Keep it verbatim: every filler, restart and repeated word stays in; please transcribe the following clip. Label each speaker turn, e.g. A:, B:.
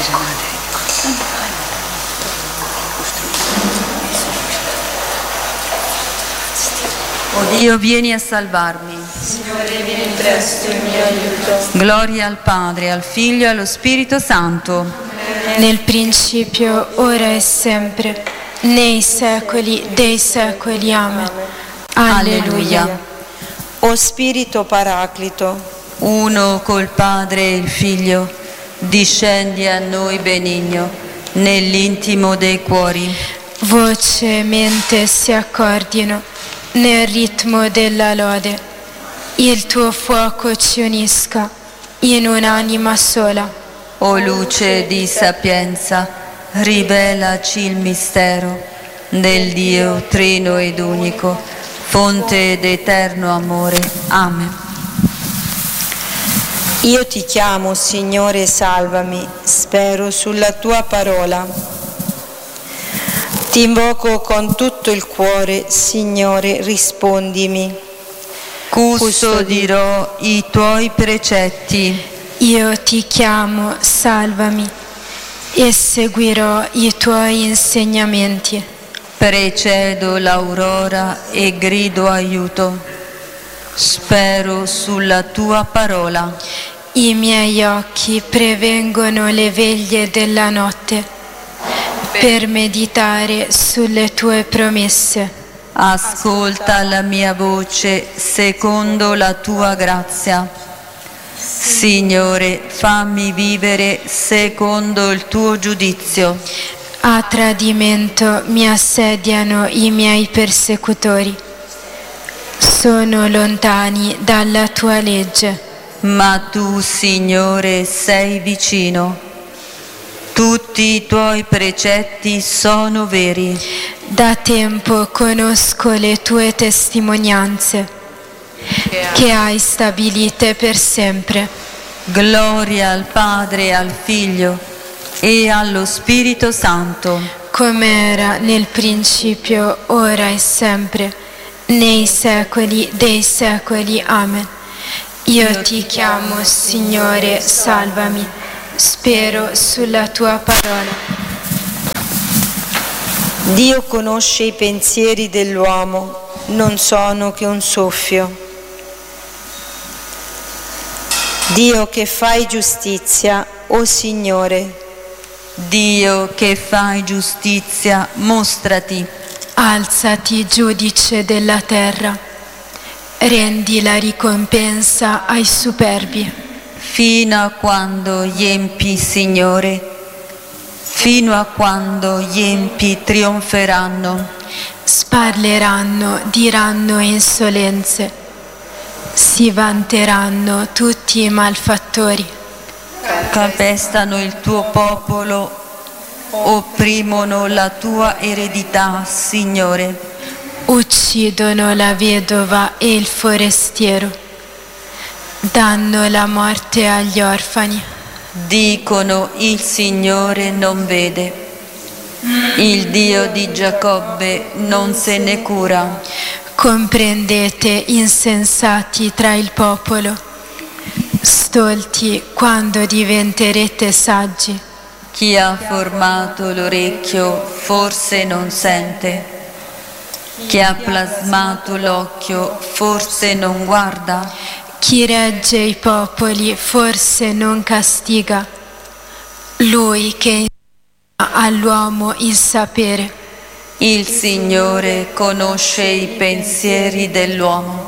A: O Dio, vieni a salvarmi.
B: Signore, vieni presto in mio aiuto.
A: Gloria al Padre, al Figlio e allo Spirito Santo.
C: Nel principio, ora e sempre, nei secoli dei secoli. Amen. Alleluia.
B: O Spirito Paraclito,
A: uno col Padre e il Figlio, discendi a noi benigno, nell'intimo dei cuori.
C: Voce e mente si accordino nel ritmo della lode. Il tuo fuoco ci unisca in un'anima sola.
A: O luce di sapienza, rivelaci il mistero del Dio trino ed unico, fonte d'eterno amore. Amen.
B: io ti chiamo, Signore, salvami, spero sulla tua parola. Ti invoco con tutto il cuore, Signore, rispondimi.
A: Custodirò i tuoi precetti.
C: Io ti chiamo, salvami, e seguirò i tuoi insegnamenti.
A: Precedo l'aurora e grido aiuto. Spero sulla tua parola.
C: I miei occhi prevengono le veglie della notte per meditare sulle tue promesse.
A: Ascolta la mia voce secondo la tua grazia. Signore, fammi vivere secondo il tuo giudizio.
C: A tradimento mi assediano i miei persecutori. Sono lontani dalla tua legge.
A: Ma tu, Signore, sei vicino. Tutti i tuoi precetti sono veri.
C: Da tempo conosco le tue testimonianze, che hai stabilite per sempre.
A: Gloria al Padre, al Figlio e allo Spirito Santo.
C: Come era nel principio, ora e sempre, nei secoli dei secoli. Amen. Io ti chiamo, Signore, salvami, spero sulla tua parola.
B: Dio conosce i pensieri dell'uomo, non sono che un soffio. Dio che fai giustizia, o Signore.
A: Dio che fai giustizia, mostrati.
C: Alzati, giudice della terra, rendi la ricompensa ai superbi.
A: Fino a quando gli empi, Signore, fino a quando gli empi trionferanno.
C: Sparleranno, diranno insolenze, si vanteranno tutti i malfattori.
A: Calpestano il tuo popolo, opprimono la tua eredità, Signore.
C: Uccidono la vedova e il forestiero, danno la morte agli orfani.
A: Dicono: il Signore non vede. Il Dio di Giacobbe non se ne cura.
C: Comprendete, insensati tra il popolo, stolti quando diventerete saggi.
A: Chi ha formato l'orecchio forse non sente. Chi ha plasmato l'occhio forse non guarda.
C: Chi regge i popoli forse non castiga. Lui che insegna all'uomo il sapere.
A: Il Signore conosce i pensieri dell'uomo.